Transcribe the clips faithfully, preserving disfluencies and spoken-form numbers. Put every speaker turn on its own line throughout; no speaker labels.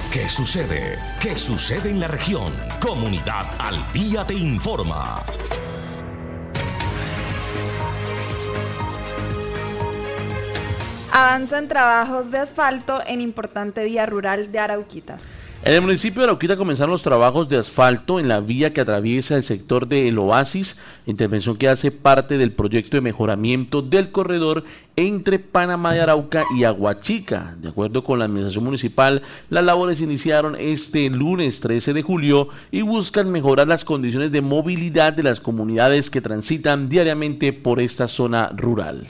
¿Qué sucede? ¿Qué sucede en la región? Comunidad al Día te informa.
Avanzan trabajos de asfalto en importante vía rural de Arauquita.
En el municipio de Arauquita comenzaron los trabajos de asfalto en la vía que atraviesa el sector de El Oasis, intervención que hace parte del proyecto de mejoramiento del corredor entre Panamá de Arauca y Aguachica. De acuerdo con la administración municipal, las labores iniciaron este lunes trece de julio y buscan mejorar las condiciones de movilidad de las comunidades que transitan diariamente por esta zona rural.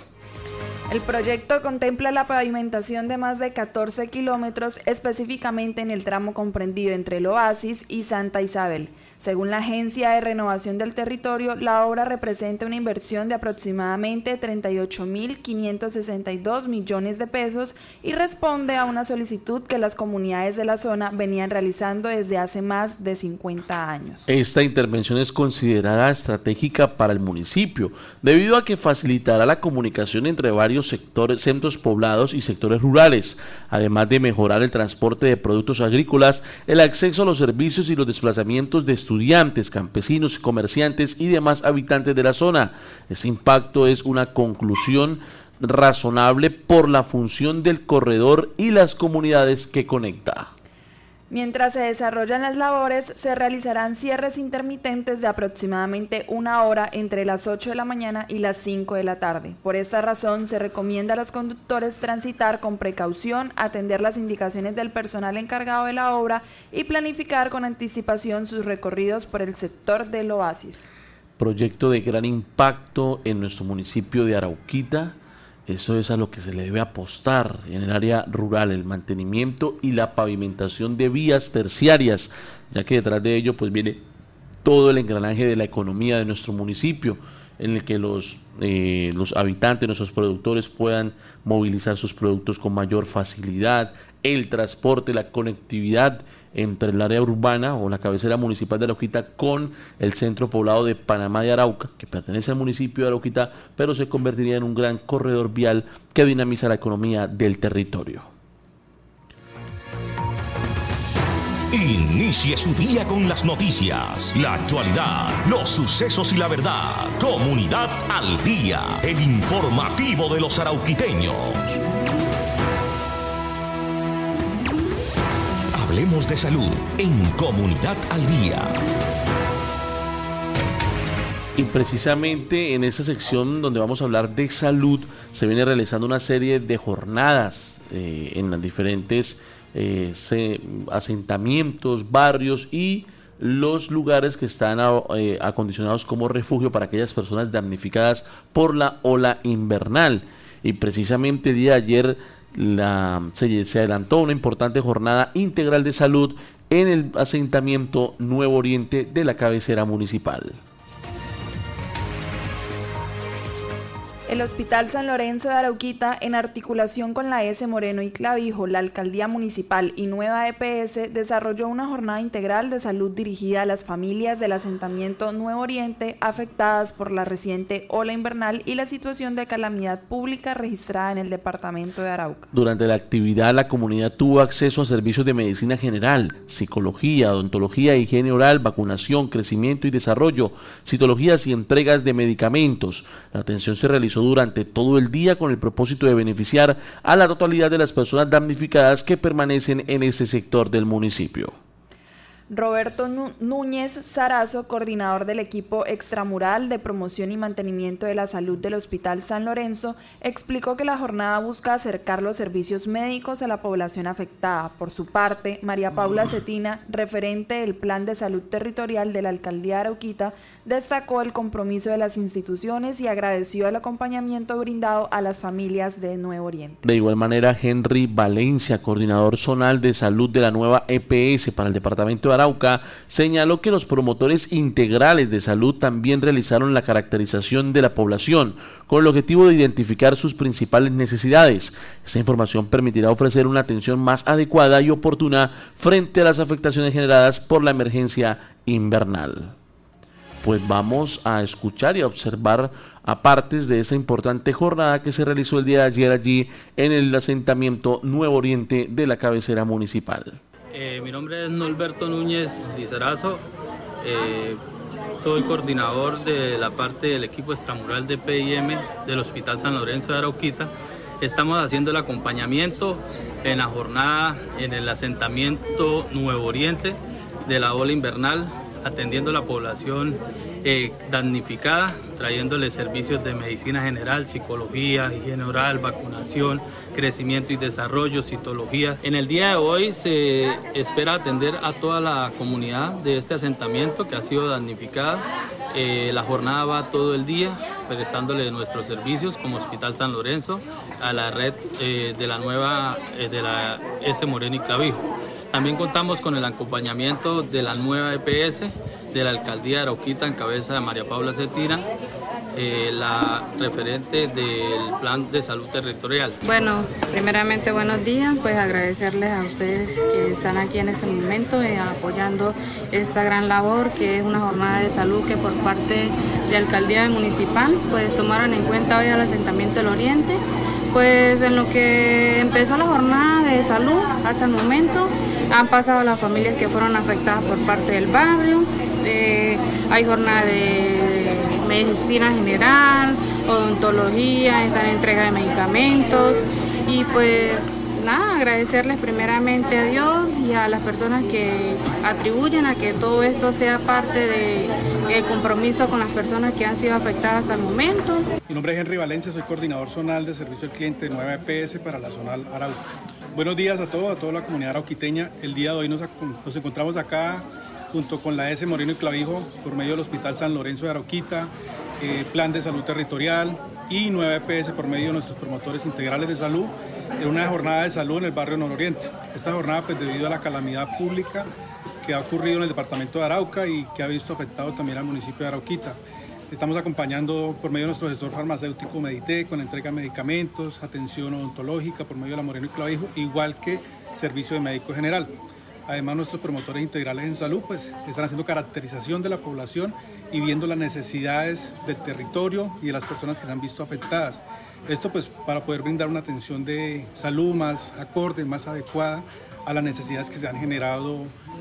El proyecto contempla la pavimentación de más de catorce kilómetros, específicamente en el tramo comprendido entre el Oasis y Santa Isabel. Según la Agencia de Renovación del Territorio, la obra representa una inversión de aproximadamente treinta y ocho mil quinientos sesenta y dos millones de pesos y responde a una solicitud que las comunidades de la zona venían realizando desde hace más de cincuenta años.
Esta intervención es considerada estratégica para el municipio, debido a que facilitará la comunicación entre varios sectores, centros poblados y sectores rurales, además de mejorar el transporte de productos agrícolas, el acceso a los servicios y los desplazamientos de estudiantes, campesinos, comerciantes y demás habitantes de la zona. Ese impacto es una conclusión razonable por la función del corredor y las comunidades que conecta.
Mientras se desarrollan las labores, se realizarán cierres intermitentes de aproximadamente una hora entre las ocho de la mañana y las cinco de la tarde. Por esta razón, se recomienda a los conductores transitar con precaución, atender las indicaciones del personal encargado de la obra y planificar con anticipación sus recorridos por el sector del Oasis.
Proyecto de gran impacto en nuestro municipio de Arauquita. Eso es a lo que se le debe apostar en el área rural, el mantenimiento y la pavimentación de vías terciarias, ya que detrás de ello pues viene todo el engranaje de la economía de nuestro municipio, en el que los, eh, los habitantes, nuestros productores puedan movilizar sus productos con mayor facilidad, el transporte, la conectividad entre el área urbana o la cabecera municipal de Arauquita con el centro poblado de Panamá de Arauca, que pertenece al municipio de Arauquita, pero se convertiría en un gran corredor vial que dinamiza la economía del territorio.
Inicie su día con las noticias, la actualidad, los sucesos y la verdad. Comunidad al Día, el informativo de los arauquiteños. Hablemos de salud en Comunidad al Día.
Y precisamente en esta sección donde vamos a hablar de salud, se viene realizando una serie de jornadas eh, en las diferentes eh, se, asentamientos, barrios y los lugares que están eh, acondicionados como refugio para aquellas personas damnificadas por la ola invernal. Y precisamente el día de ayer La, se, se adelantó una importante jornada integral de salud en el asentamiento Nuevo Oriente de la cabecera municipal.
El Hospital San Lorenzo de Arauquita, en articulación con la S. Moreno y Clavijo, la Alcaldía Municipal y Nueva E P S, desarrolló una jornada integral de salud dirigida a las familias del asentamiento Nuevo Oriente afectadas por la reciente ola invernal y la situación de calamidad pública registrada en el departamento de Arauca.
Durante la actividad, la comunidad tuvo acceso a servicios de medicina general, psicología, odontología, higiene oral, vacunación, crecimiento y desarrollo, citologías y entregas de medicamentos. La atención se realizó durante todo el día con el propósito de beneficiar a la totalidad de las personas damnificadas que permanecen en ese sector del municipio.
Roberto Núñez Sarazo, coordinador del equipo extramural de promoción y mantenimiento de la salud del Hospital San Lorenzo, explicó que la jornada busca acercar los servicios médicos a la población afectada. Por su parte, María Paula Cetina, referente del Plan de Salud Territorial de la Alcaldía de Arauquita, destacó el compromiso de las instituciones y agradeció el acompañamiento brindado a las familias de Nuevo Oriente.
De igual manera, Henry Valencia, coordinador zonal de salud de la nueva E P S para el departamento de Arauca, señaló que los promotores integrales de salud también realizaron la caracterización de la población con el objetivo de identificar sus principales necesidades. Esta información permitirá ofrecer una atención más adecuada y oportuna frente a las afectaciones generadas por la emergencia invernal. Pues vamos a escuchar y a observar a partes de esa importante jornada que se realizó el día de ayer allí en el asentamiento Nuevo Oriente de la cabecera municipal.
Eh, mi nombre es Norberto Núñez Lizarazo, eh, soy coordinador de la parte del equipo extramural de P I M del Hospital San Lorenzo de Arauquita. Estamos haciendo el acompañamiento en la jornada en el asentamiento Nuevo Oriente de la ola invernal, atendiendo a la población eh, damnificada, trayéndole servicios de medicina general, psicología, higiene oral, vacunación, crecimiento y desarrollo, citología. En el día de hoy se espera atender a toda la comunidad de este asentamiento que ha sido damnificada. Eh, la jornada va todo el día prestándole nuestros servicios como Hospital San Lorenzo a la red eh, de la nueva eh, de la S. Moreno y Clavijo. También contamos con el acompañamiento de la nueva E P S de la Alcaldía de Arauquita en cabeza de María Paula Cetina, eh, la referente del Plan de Salud Territorial.
Bueno, primeramente buenos días, pues agradecerles a ustedes que están aquí en este momento eh, apoyando esta gran labor que es una jornada de salud que por parte de Alcaldía Municipal pues tomaron en cuenta hoy al asentamiento del Oriente. Pues en lo que empezó la jornada de salud hasta el momento han pasado las familias que fueron afectadas por parte del barrio, eh, hay jornada de medicina general, odontología, están en entrega de medicamentos y pues nada, agradecerles primeramente a Dios y a las personas que atribuyen a que todo esto sea parte del compromiso con las personas que han sido afectadas hasta el momento.
Mi nombre es Henry Valencia, soy coordinador zonal de servicio al cliente de nueva E P S para la zonal Arauca. Buenos días a todos, a toda la comunidad arauquiteña. El día de hoy nos, nos encontramos acá junto con la S. Moreno y Clavijo por medio del Hospital San Lorenzo de Arauquita, eh, Plan de Salud Territorial y nueva E P S por medio de nuestros promotores integrales de salud en una jornada de salud en el barrio Nororiente. Esta jornada, pues debido a la calamidad pública que ha ocurrido en el departamento de Arauca y que ha visto afectado también al municipio de Arauquita. Estamos acompañando por medio de nuestro gestor farmacéutico Medité con la entrega de medicamentos, atención odontológica por medio de la Moreno y Clavijo, igual que servicio de médico general. Además, nuestros promotores integrales en salud pues están haciendo caracterización de la población y viendo las necesidades del territorio y de las personas que se han visto afectadas. Esto pues para poder brindar una atención de salud más acorde, más adecuada a las necesidades que se han generado.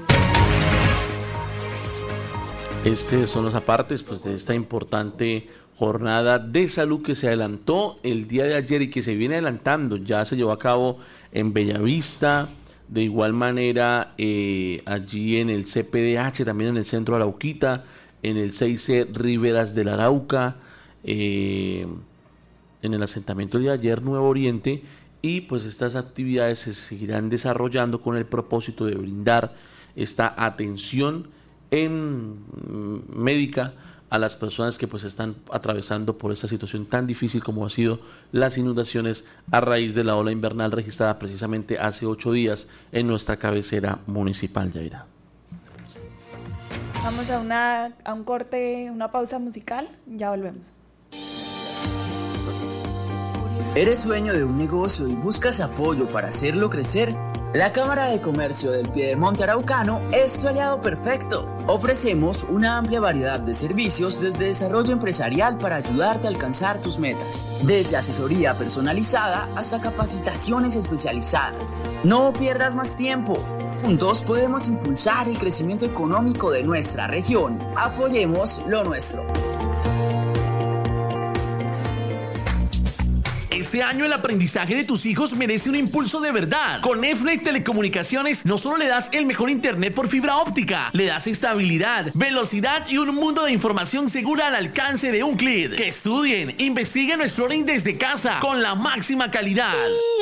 Estos son los apartes pues, de esta importante jornada de salud que se adelantó el día de ayer y que se viene adelantando. Ya se llevó a cabo en Bellavista, de igual manera eh, allí en el C P D H, también en el centro de Arauquita, en el seis C Riberas del Arauca, eh, en el asentamiento de ayer Nuevo Oriente, y pues estas actividades se seguirán desarrollando con el propósito de brindar esta atención en médica a las personas que pues están atravesando por esta situación tan difícil como ha sido las inundaciones a raíz de la ola invernal registrada precisamente hace ocho días en nuestra cabecera municipal, Yaira.
Vamos a, una, a un corte, una pausa musical, ya volvemos.
¿Eres dueño de un negocio y buscas apoyo para hacerlo crecer? La Cámara de Comercio del Piedemonte Araucano es tu aliado perfecto. Ofrecemos una amplia variedad de servicios desde desarrollo empresarial para ayudarte a alcanzar tus metas, desde asesoría personalizada hasta capacitaciones especializadas. No pierdas más tiempo. Juntos podemos impulsar el crecimiento económico de nuestra región. Apoyemos lo nuestro.
Este año el aprendizaje de tus hijos merece un impulso de verdad. Con EFNET Telecomunicaciones no solo le das el mejor internet por fibra óptica, le das estabilidad, velocidad y un mundo de información segura al alcance de un clic. Que estudien, investiguen o exploren desde casa con la máxima calidad.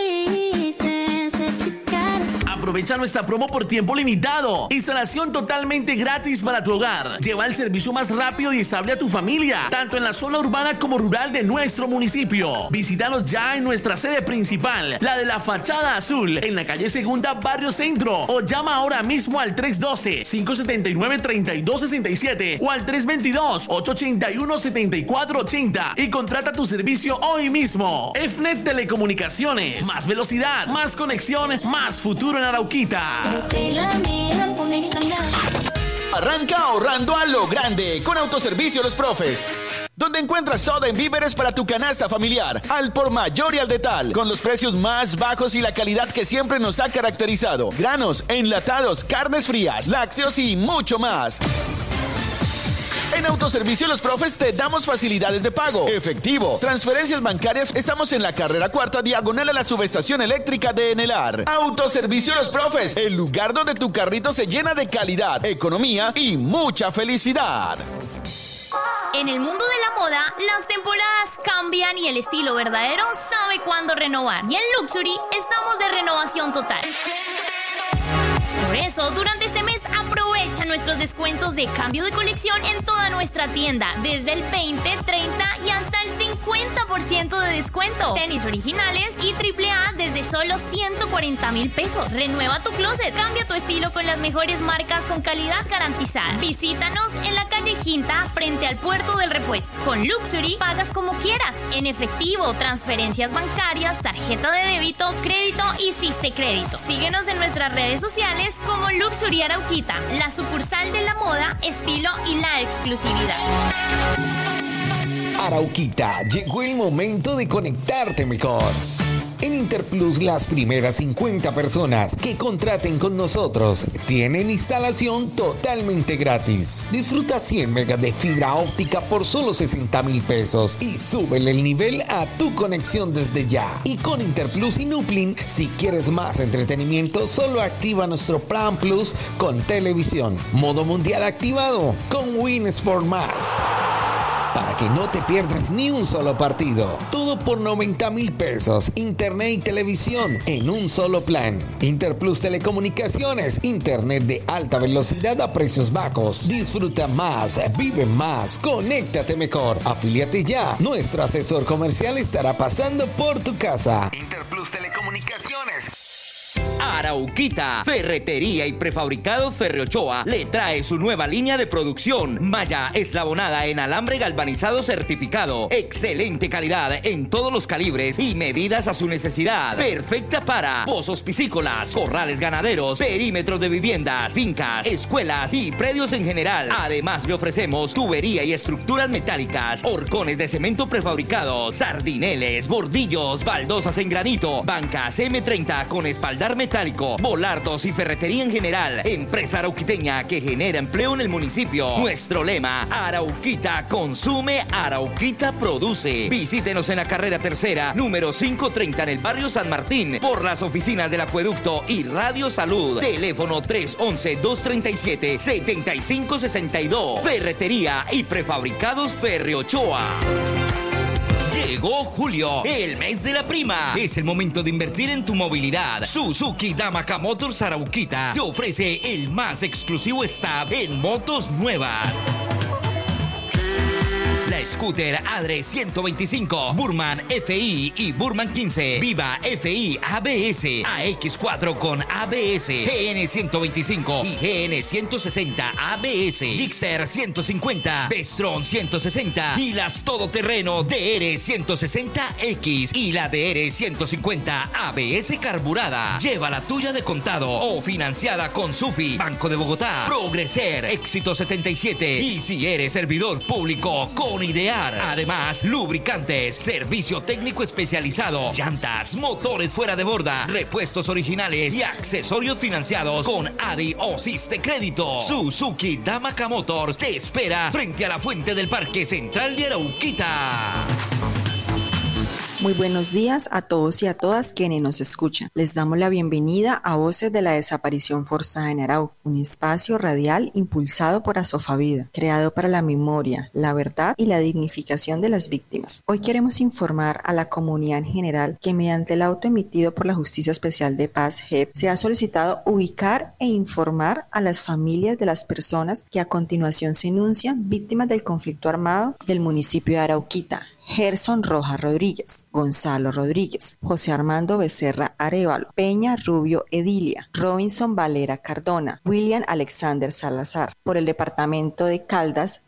Aprovecha nuestra promo por tiempo limitado. Instalación totalmente gratis para tu hogar. Lleva el servicio más rápido y estable a tu familia, tanto en la zona urbana como rural de nuestro municipio. Visítanos ya en nuestra sede principal, la de la Fachada Azul, en la calle Segunda, Barrio Centro, o llama ahora mismo al tres uno dos, cinco siete nueve, tres dos seis siete o al tres dos dos, ocho ocho uno, siete cuatro ocho cero y contrata tu servicio hoy mismo. EFNET Telecomunicaciones. Más velocidad, más conexión, más futuro en Arauquita.
Arranca ahorrando a lo grande con Autoservicio Los Profes, donde encuentras todo en víveres para tu canasta familiar, al por mayor y al detal, con los precios más bajos y la calidad que siempre nos ha caracterizado. Granos, enlatados, carnes frías, lácteos y mucho más. En Autoservicio Los Profes te damos facilidades de pago, efectivo, transferencias bancarias. Estamos en la carrera cuarta, diagonal a la subestación eléctrica de Enelar. Autoservicio Los Profes, el lugar donde tu carrito se llena de calidad, economía y mucha felicidad.
En el mundo de la moda, las temporadas cambian y el estilo verdadero sabe cuándo renovar. Y en Luxury estamos de renovación total. Por eso, durante este mes, aprovecha nuestros descuentos de cambio de colección en toda nuestra tienda, desde el veinte, treinta y hasta el cincuenta por ciento de descuento. Tenis originales y triple A desde solo ciento cuarenta mil pesos. Renueva tu closet, cambia tu estilo con las mejores marcas con calidad garantizada. Visítanos en la calle Quinta, frente al Puerto del Repuesto. Con Luxury pagas como quieras, en efectivo, transferencias bancarias, tarjeta de débito, crédito y Siste Crédito. Síguenos en nuestras redes sociales como Luxury Arauquita, la sucursal de la moda, estilo y la exclusividad.
Arauquita, llegó el momento de conectarte mejor. En Interplus, las primeras cincuenta personas que contraten con nosotros tienen instalación totalmente gratis. Disfruta cien megas de fibra óptica por solo sesenta mil pesos y súbele el nivel a tu conexión desde ya. Y con Interplus y Nuplin, si quieres más entretenimiento, solo activa nuestro Plan Plus con televisión. Modo mundial activado con Win Sport Más. Para que no te pierdas ni un solo partido. Todo por noventa mil pesos. Internet y televisión en un solo plan. Interplus Telecomunicaciones. Internet de alta velocidad a precios bajos. Disfruta más, vive más, conéctate mejor. Afíliate ya. Nuestro asesor comercial estará pasando por tu casa. Interplus Telecomunicaciones.
Arauquita, Ferretería y Prefabricados Ferriochoa le trae su nueva línea de producción. Malla eslabonada en alambre galvanizado certificado. Excelente calidad en todos los calibres y medidas a su necesidad. Perfecta para pozos piscícolas, corrales ganaderos, perímetros de viviendas, fincas, escuelas y predios en general. Además le ofrecemos tubería y estructuras metálicas, horcones de cemento prefabricados, sardineles, bordillos, baldosas en granito, bancas eme treinta con espaldar metálico, volardos y ferretería en general. Empresa arauquiteña que genera empleo en el municipio. Nuestro lema: Arauquita consume, Arauquita produce. Visítenos en la carrera tercera, número quinientos treinta en el barrio San Martín, por las oficinas del Acueducto y Radio Salud. Teléfono tres once, dos treinta y siete, setenta y cinco sesenta y dos. Ferretería y Prefabricados Ferriochoa. Llegó julio, el mes de la prima. Es el momento de invertir en tu movilidad. Suzuki Damaca Motors Arauquita te ofrece el más exclusivo staff en motos nuevas. La scooter Adre ciento veinticinco, Burman F I y Burman quince, Viva F I A B S, A X cuatro con A B S, G N ciento veinticinco y G N ciento sesenta A B S, Gixxer ciento cincuenta, Bestron ciento sesenta y las todoterreno D R ciento sesenta X y la D R ciento cincuenta A B S carburada. Lleva la tuya de contado o financiada con Sufi, Banco de Bogotá, Progreser, Éxito setenta y siete y si eres servidor público con Idear. Además, lubricantes, servicio técnico especializado, llantas, motores fuera de borda, repuestos originales y accesorios financiados con A D I o Siste Crédito. Suzuki Damaca Motors te espera frente a la fuente del Parque Central de Arauquita.
Muy buenos días a todos y a todas quienes nos escuchan. Les damos la bienvenida a Voces de la Desaparición Forzada en Arauco, un espacio radial impulsado por Asofavida, creado para la memoria, la verdad y la dignificación de las víctimas. Hoy queremos informar a la comunidad en general que mediante el auto emitido por la Justicia Especial de Paz, J E P, se ha solicitado ubicar e informar a las familias de las personas que a continuación se enuncian víctimas del conflicto armado del municipio de Arauquita. Gerson Rojas Rodríguez, Gonzalo Rodríguez, José Armando Becerra Arévalo, Peña Rubio Edilia, Robinson Valera Cardona, William Alexander Salazar. Por el departamento de Caldas,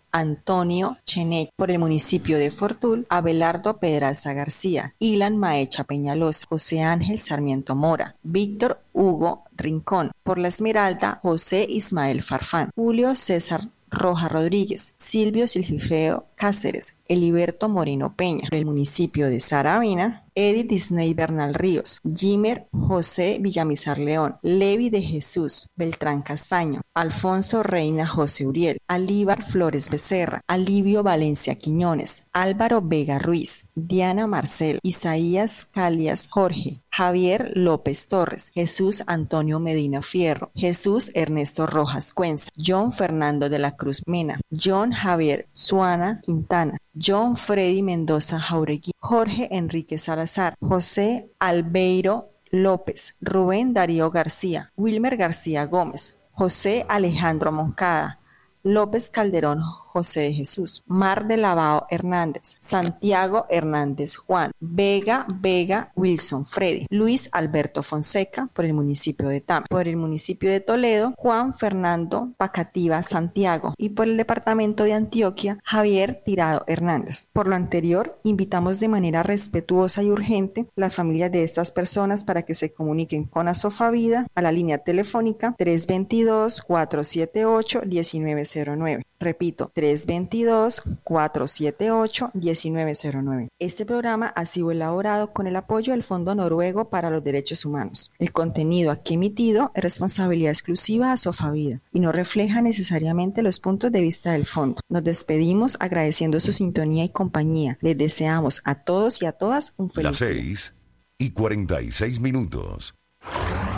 Antonio Chenet. Por el municipio de Fortul, Abelardo Pedraza García, Ilan Maecha Peñalosa, José Ángel Sarmiento Mora, Víctor Hugo Rincón. Por la Esmeralda, José Ismael Farfán, Julio César Roja Rodríguez, Silvio Silfreo Cáceres, Eliberto Moreno Peña. Por el municipio de Saravena, Edith Disney Bernal Ríos, Jimer José Villamizar León, Levi de Jesús Beltrán Castaño, Alfonso Reina José Uriel, Alíbar Flores Becerra, Alivio Valencia Quiñones, Álvaro Vega Ruiz, Diana Marcel, Isaías Calias Jorge, Javier López Torres, Jesús Antonio Medina Fierro, Jesús Ernesto Rojas Cuenza, John Fernando de la Cruz Mena, John Javier Suana Quintana, John Freddy Mendoza Jauregui, Jorge Enrique Salazar, José Albeiro López, Rubén Darío García, Wilmer García Gómez, José Alejandro Moncada, López Calderón José de Jesús, Mar de Lavao Hernández, Santiago Hernández Juan, Vega Vega Wilson Freddy, Luis Alberto Fonseca por el municipio de Tama, por el municipio de Toledo, Juan Fernando Pacativa Santiago y por el departamento de Antioquia, Javier Tirado Hernández. Por lo anterior, invitamos de manera respetuosa y urgente las familias de estas personas para que se comuniquen con Asofavida a la línea telefónica tres dos dos, cuatro siete ocho, uno nueve cero nueve. Repito, tres dos dos, cuatro siete ocho, uno nueve cero nueve. Este programa ha sido elaborado con el apoyo del Fondo Noruego para los Derechos Humanos. El contenido aquí emitido es responsabilidad exclusiva de Asofavida y no refleja necesariamente los puntos de vista del fondo. Nos despedimos agradeciendo su sintonía y compañía. Les deseamos a todos y a todas un feliz día.
Las seis y cuarenta y seis minutos.